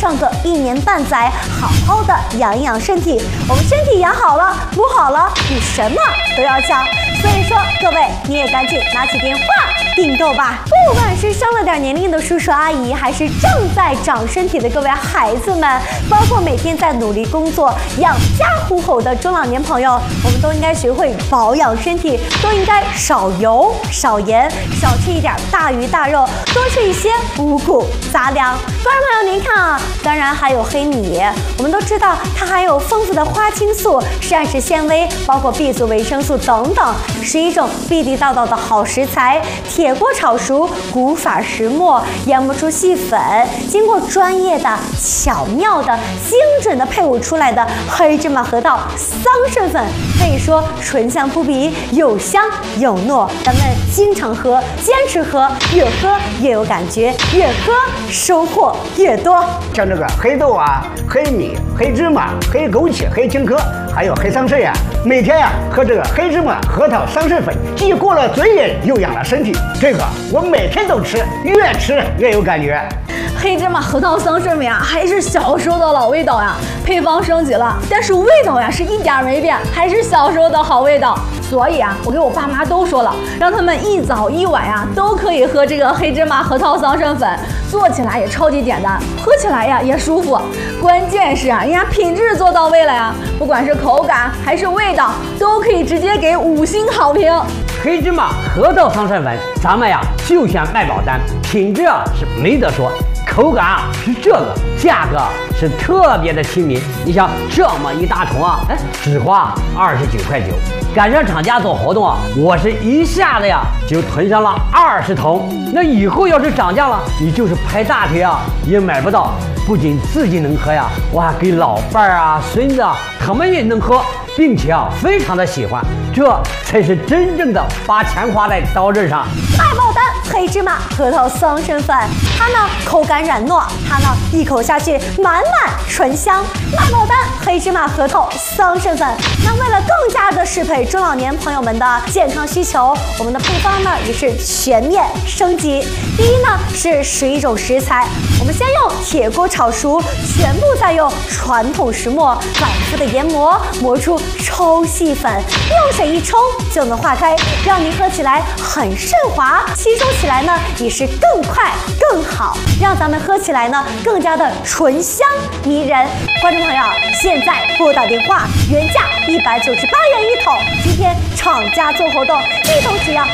上个1年半载，好好的养一养身体。我们身体养好了，补好了，你什么都要讲。所以说，各位你也赶紧拿起电话订购吧。不管是上了点年龄的叔叔阿姨，还是正在长身体的各位孩子们，包括每天在努力工作、养家糊口的中老年朋友，我们都应该学会保养身体，都应该少油、少盐，少吃一点大鱼大肉，多吃一些五谷杂粮。观众朋友，您看啊，当然还有黑米，我们都知道它含有丰富的花青素、膳食纤维，包括 B 族维生素等等，是一种地地道道的好食材。铁锅炒熟，古法石磨，研磨出细粉，经过专业的、巧妙的、精准的配伍出来的黑芝麻核桃桑葚粉，可以说醇香扑鼻，有香有糯。咱们经常喝，坚持喝，越喝越有感觉，越喝收获越多。 像这个黑豆啊、黑米、黑芝麻、黑枸杞、黑青稞，还有黑桑葚呀，每天呀喝这个黑芝麻核桃桑葚粉，既过了嘴瘾，又养了身体。这个我每天都吃，越吃越有感觉。 黑芝麻核桃桑葚粉呀，还是小时候的老味道呀，配方升级了，但是味道呀是一点没变，还是小时候的好味道。所以啊，我给我爸妈都说了，让他们一早一晚呀都可以喝这个黑芝麻核桃桑葚粉，做起来也超级简单，喝起来呀也舒服。关键是啊，人家品质做到位了呀，不管是口感还是味道，都可以直接给5星好评。 黑芝麻核桃桑葚粉，咱们呀就选卖保单，品质啊是没得说，口感啊是这个，价格是特别的亲民。你想这么一大桶啊，只花29块9。赶上厂家做活动啊，我是一下子呀就囤上了20桶。那以后要是涨价了，你就是拍大腿啊也买不到。不仅自己能喝呀，我还给老伴儿啊、孙子啊，他们也能喝，并且啊非常的喜欢。这才是真正的把钱花在刀刃上。 卖爆单黑芝麻核桃桑葚粉，它呢口感软糯，它呢一口下去满满醇香。卖爆单黑芝麻核桃桑葚粉。那为了更加的适配中老年朋友们的健康需求，我们的配方呢也是全面升级。第一呢是11种食材，我们先用铁锅炒熟，全部再用传统石磨反复的研磨，磨出抽细粉，用水一冲就能化开，让您喝起来很顺滑，吸收起来呢也是更快更好，让咱们喝起来呢更加的醇香迷人。观众朋友，现在拨打电话，原价198元一桶，今天厂家做活动，一桶只要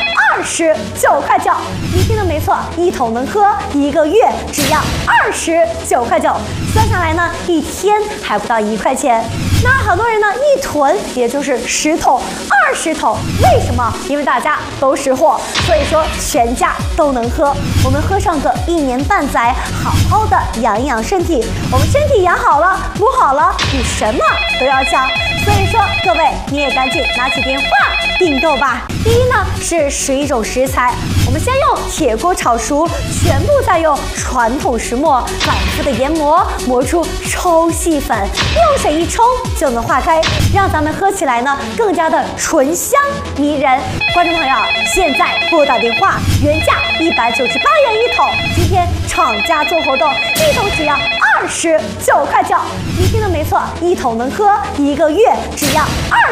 29块9。你听的没错，一桶能喝1个月，只要29块9，算下来呢一天还不到1块钱。那好多人呢一囤也就是10桶、20桶，为什么？因为大家都识货，所以说全家都能喝。我们喝上个1年半载，好好的养一养身体。我们身体养好了，补好了，你什么都要讲。所以说，各位你也赶紧拿起电话订购吧。第一呢是11种食材，我们先用铁锅炒熟，全部再用传统石磨反复的研磨，磨出抽细粉，用水一冲就能化开，让咱们喝起来呢更加的醇香迷人。观众朋友，现在拨打电话，原价198元一桶，今天厂家做活动，一桶只要29块9。你听的没错，一桶能喝1个月，只要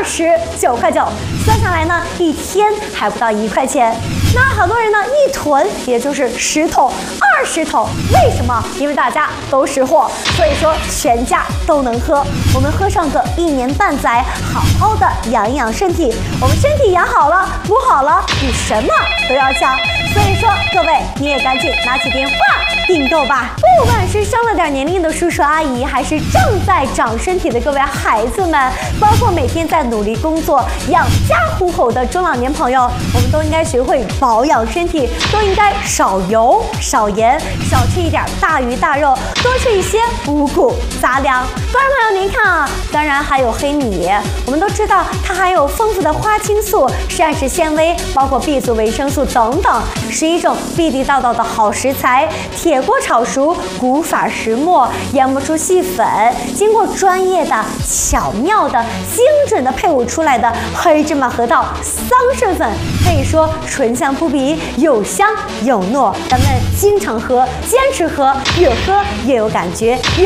29块9，算下来呢一天还不到1块钱。那好多人呢一囤也就是10桶、20桶，为什么？因为大家都识货，所以说全家都能喝。我们喝上个1年半载，好好的养一养身体。我们身体养好了，补好了，你什么都要讲。所以说，各位你也赶紧拿起电话订购吧。不管是上了点年龄的叔叔阿姨，还是正在长身体的各位孩子们，包括每天在努力工作、养家糊口的中老年朋友，我们都应该学会保养身体，都应该少油、少盐，少吃一点大鱼大肉，多吃一些五谷杂粮。观众朋友，您看啊，当然还有黑米，我们都知道它含有丰富的花青素、膳食纤维，包括 B 族维生素等等，是一种地地道道的好食材。铁锅炒熟，古法石磨，研磨出细粉，经过专业的、巧妙的、精准的配伍出来的黑芝麻核桃桑葚粉，可以说醇香扑鼻，有香有糯。咱们经常喝，坚持喝，越喝越有感觉。